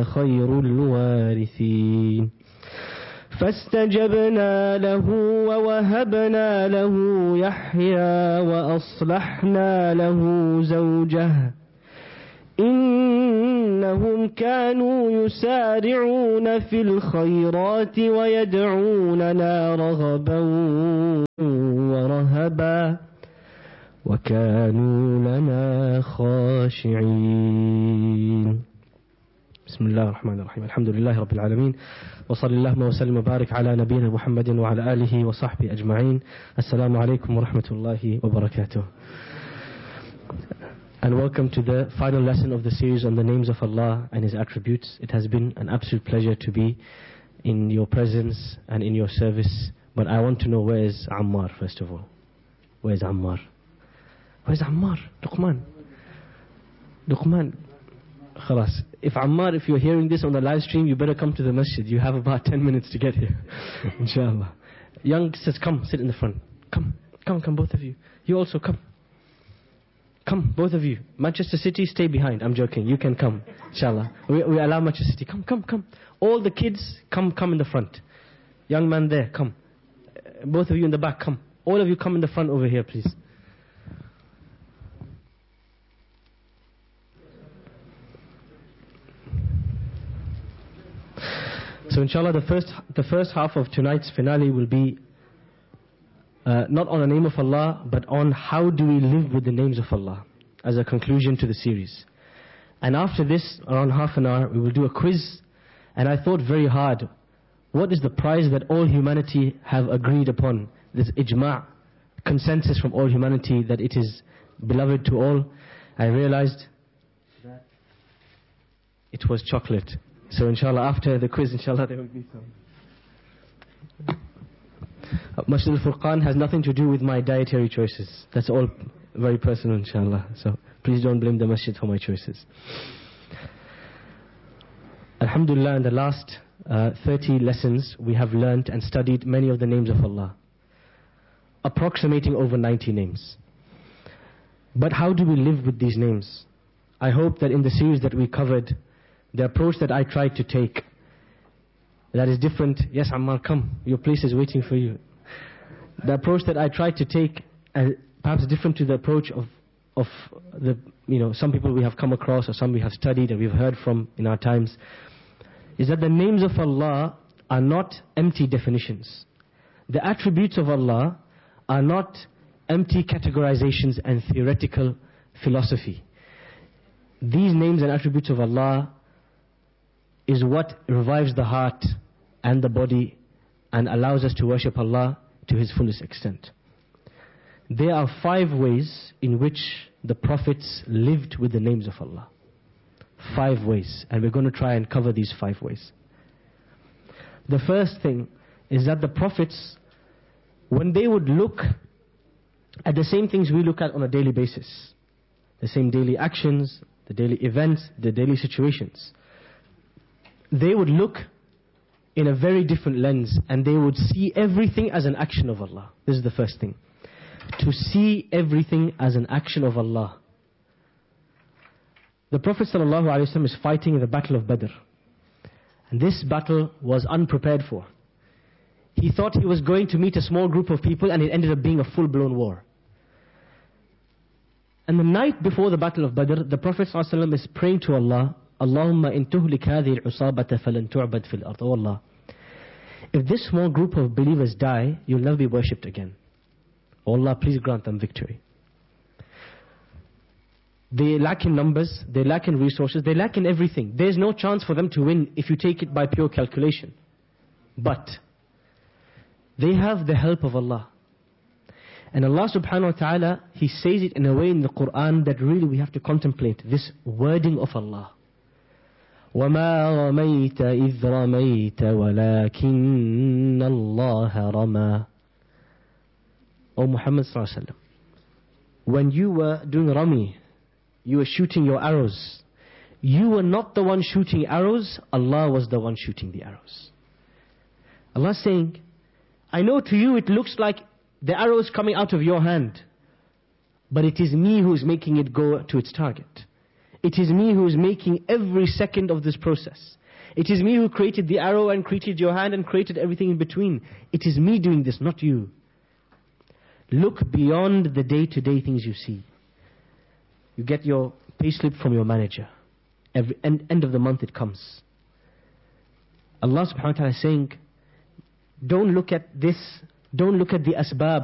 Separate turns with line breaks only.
خير الوارثين فاستجبنا له ووهبنا له يحيى وأصلحنا له زوجه إنهم كانوا يسارعون في الخيرات ويدعوننا رغبا ورهبا وكانوا لنا خاشعين. بسم الله الرحمن الرحيم. الحمد لله رب العالمين وصلى اللهم وسلم وبارك على نبينا محمد وعلى آله وصحبه أجمعين. السلام عليكم ورحمة الله وبركاته. And welcome to the final lesson of the series on the names of Allah and His attributes. It has been an absolute pleasure to be in your presence and in your service. But I want to know, where is Ammar first of all? Where is Ammar? Where's Ammar? Luqman. Khalas. If Ammar, if you're hearing this on the live stream, you better come to the masjid. You have about 10 minutes to get here. Inshallah. Youngsters, come, sit in the front. Come, both of you. You also come. Come, both of you. Manchester City, stay behind. I'm joking. You can come, inshallah. We allow Manchester City. Come. All the kids, come in the front. Young man there, come. Both of you in the back, come. All of you come in the front over here, please. So inshallah, the first half of tonight's finale will be not on the name of Allah, but on how do we live with the names of Allah, as a conclusion to the series. And after this, around half an hour, we will do a quiz. And I thought very hard, what is the prize that all humanity have agreed upon? This ijma', consensus from all humanity that it is beloved to all. I realized that it was chocolate. So inshallah, after the quiz, inshallah, there will be some. Masjid al-Furqan has nothing to do with my dietary choices. That's all very personal, inshallah. So please don't blame the masjid for my choices. Alhamdulillah, in the last 30 lessons, we have learnt and studied many of the names of Allah, approximating over 90 names. But how do we live with these names? I hope that in the series that we covered, the approach that I tried to take, that is different. Yes, Ammar, come. Your place is waiting for you. The approach that I tried to take, perhaps different to the approach of the, some people we have come across or some we have studied and we've heard from in our times, is that the names of Allah are not empty definitions. The attributes of Allah are not empty categorizations and theoretical philosophy. These names and attributes of Allah is what revives the heart and the body and allows us to worship Allah to His fullest extent. There are 5 ways in which the prophets lived with the names of Allah. 5 ways. And we're going to try and cover these 5 ways. The first thing is that the prophets, when they would look at the same things we look at on a daily basis, the same daily actions, the daily events, the daily situations, they would look in a very different lens and they would see everything as an action of Allah. This is the first thing. To see everything as an action of Allah. The Prophet ﷺ is fighting in the Battle of Badr. And this battle was unprepared for. He thought he was going to meet a small group of people and it ended up being a full-blown war. And the night before the Battle of Badr, the Prophet ﷺ is praying to Allah, Allahumma in tuhlik hadhihi al-usabata falan tu'bad fil ard. Oh Allah, if this small group of believers die, you'll never be worshipped again. Oh Allah, please grant them victory. They lack in numbers, they lack in resources, they lack in everything. There's no chance for them to win if you take it by pure calculation. But they have the help of Allah. And Allah subhanahu wa ta'ala, He says it in a way in the Quran that really we have to contemplate this wording of Allah. وَمَا رَمَيْتَ إِذْ رَمَيْتَ وَلَكِنَّ اللَّهَ رَمَى. O Muhammad sallallahu alaihi wasallam, when you were doing Rami, you were shooting your arrows, you were not the one shooting arrows, Allah was the one shooting the arrows. Allah is saying, I know to you it looks like the arrow is coming out of your hand, but it is me who is making it go to its target. It is me who is making every second of this process. It is me who created the arrow and created your hand and created everything in between. It is me doing this, not you. Look beyond the day-to-day things you see. You get your payslip from your manager. Every end of the month it comes. Allah subhanahu wa ta'ala is saying, don't look at this, don't look at the asbab.